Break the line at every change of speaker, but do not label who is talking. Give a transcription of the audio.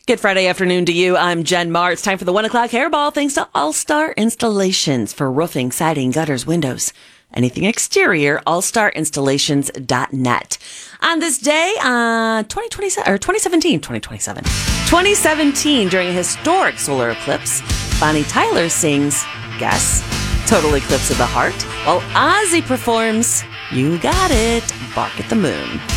Good Friday afternoon to you. I'm Jen Marr. It's time for the 1 o'clock hairball. Thanks to All-Star Installations for roofing, siding, gutters, windows, anything exterior. allstarinstallations.net. On this day, 2017, during a historic solar eclipse, Bonnie Tyler sings Guess, Total Eclipse of the Heart, while Ozzy performs You Got It, Bark at the Moon.